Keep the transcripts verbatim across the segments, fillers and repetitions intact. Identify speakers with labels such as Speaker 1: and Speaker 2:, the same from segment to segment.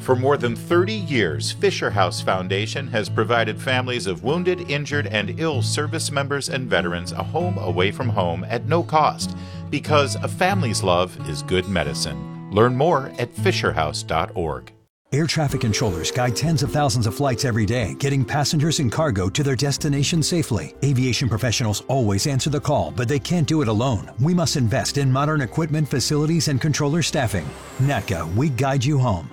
Speaker 1: For more than thirty years, Fisher House Foundation has provided families of wounded, injured, and ill service members and veterans a home away from home at no cost, because a family's love is good medicine. Learn more at fisher house dot org.
Speaker 2: Air traffic controllers guide tens of thousands of flights every day, getting passengers and cargo to their destination safely. Aviation professionals always answer the call, but they can't do it alone. We must invest in modern equipment, facilities, and controller staffing. N A T C A, we guide you home.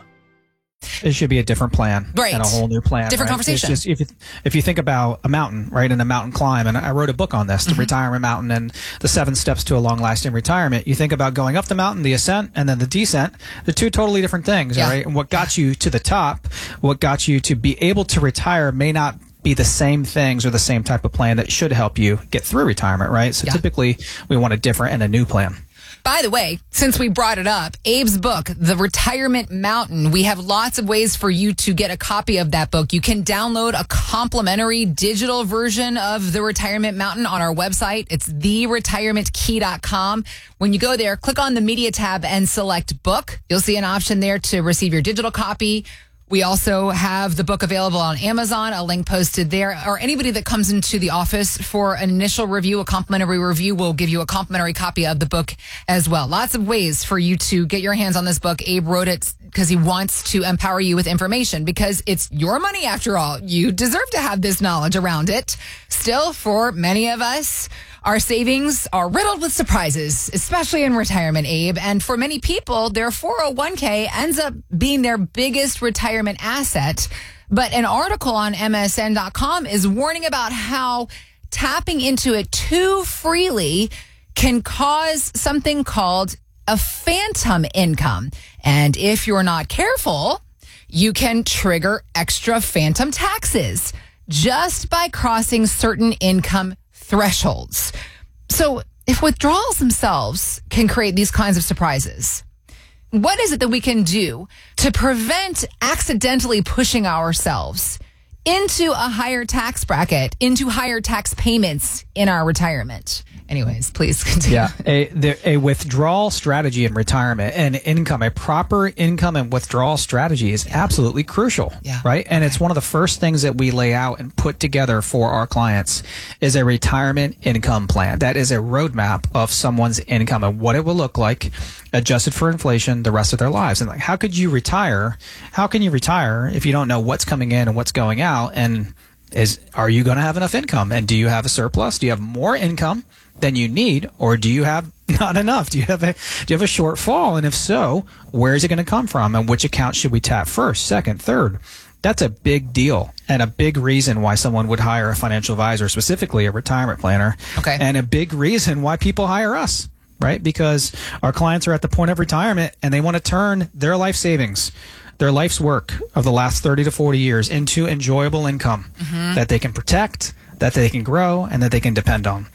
Speaker 3: It should be a different plan,
Speaker 4: right?
Speaker 3: And a whole new plan,
Speaker 4: different
Speaker 3: right?
Speaker 4: conversation.
Speaker 3: It's just, if you, if you think about a mountain, right, and a mountain climb, and I wrote a book on this, mm-hmm. the Retirement Mountain and the Seven Steps to a Long-Lasting Retirement. You think about going up the mountain, the ascent, and then the descent. They're two totally different things, yeah. right? And what got you to the top, what got you to be able to retire, may not be the same things or the same type of plan that should help you get through retirement, right? So yeah. typically, we want a different and a new plan.
Speaker 4: By the way, since we brought it up, Abe's book, The Retirement Mountain, we have lots of ways for you to get a copy of that book. You can download a complimentary digital version of The Retirement Mountain on our website. It's the retirement key dot com. When you go there, click on the media tab and select book. You'll see an option there to receive your digital copy. We also have the book available on Amazon, a link posted there. Or anybody that comes into the office for an initial review, a complimentary review, will give you a complimentary copy of the book as well. Lots of ways for you to get your hands on this book. Abe wrote it because he wants to empower you with information, because it's your money after all. You deserve to have this knowledge around it. Still, for many of us, our savings are riddled with surprises, especially in retirement, Abe. And for many people, their four oh one k ends up being their biggest retirement asset. But an article on M S N dot com is warning about how tapping into it too freely can cause something called a phantom income. And if you're not careful, you can trigger extra phantom taxes just by crossing certain income thresholds. So if withdrawals themselves can create these kinds of surprises, what is it that we can do to prevent accidentally pushing ourselves into a higher tax bracket, into higher tax payments in our retirement? Anyways, please continue.
Speaker 3: Yeah, a, the, a withdrawal strategy in retirement and income, a proper income and withdrawal strategy is absolutely crucial,
Speaker 4: yeah.
Speaker 3: right? And
Speaker 4: okay.
Speaker 3: it's one of the first things that we lay out and put together for our clients is a retirement income plan. That is a roadmap of someone's income and what it will look like adjusted for inflation the rest of their lives. And like, how could you retire? How can you retire if you don't know what's coming in and what's going out? And is are you going to have enough income? And do you have a surplus? Do you have more income than you need, or do you have not enough? Do you have a do you have a shortfall? And if so, where is it going to come from? And which account should we tap first, second, third? That's a big deal and a big reason why someone would hire a financial advisor, specifically a retirement planner.
Speaker 4: Okay.
Speaker 3: And a big reason why people hire us, right? Because our clients are at the point of retirement and they want to turn their life savings, their life's work of the last thirty to forty years into enjoyable income mm-hmm. that they can protect, that they can grow, and that they can depend on.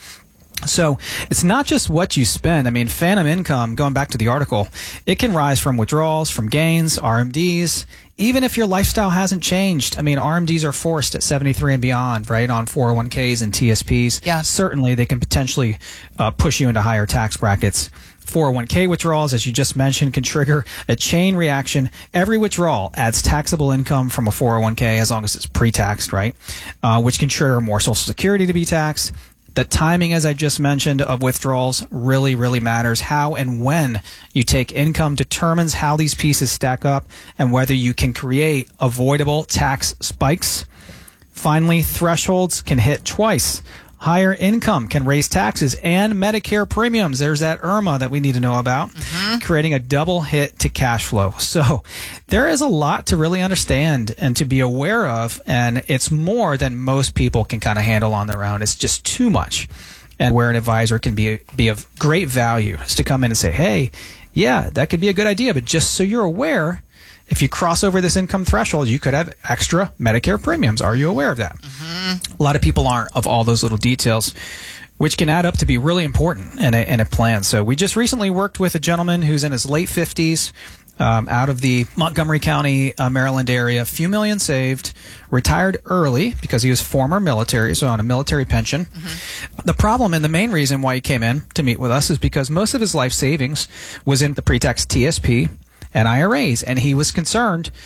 Speaker 3: So it's not just what you spend. I mean, phantom income, going back to the article, it can rise from withdrawals, from gains, R M Ds, even if your lifestyle hasn't changed. I mean, R M Ds are forced at seventy-three and beyond, right, on four oh one k's and T S Ps.
Speaker 4: Yeah.
Speaker 3: Certainly, they can potentially uh, push you into higher tax brackets. four oh one k withdrawals, as you just mentioned, can trigger a chain reaction. Every withdrawal adds taxable income from a four oh one k as long as it's pre-taxed, right, uh, which can trigger more Social Security to be taxed. The timing, as I just mentioned, of withdrawals really, really matters. How and when you take income determines how these pieces stack up and whether you can create avoidable tax spikes. Finally, thresholds can hit twice. Higher income can raise taxes and Medicare premiums. There's that I R M A that we need to know about, mm-hmm. creating a double hit to cash flow. So there is a lot to really understand and to be aware of, and it's more than most people can kind of handle on their own. It's just too much. And where an advisor can be be of great value is to come in and say, hey, yeah, that could be a good idea, but just so you're aware, if you cross over this income threshold, you could have extra Medicare premiums. Are you aware of that? Mm-hmm. A lot of people aren't of all those little details, which can add up to be really important in a, in a plan. So we just recently worked with a gentleman who's in his late fifties, um, out of the Montgomery County, uh, Maryland area, a few million saved, retired early because he was former military, so on a military pension. Mm-hmm. The problem and the main reason why he came in to meet with us is because most of his life savings was in the pre-tax T S P and I R As, and he was concerned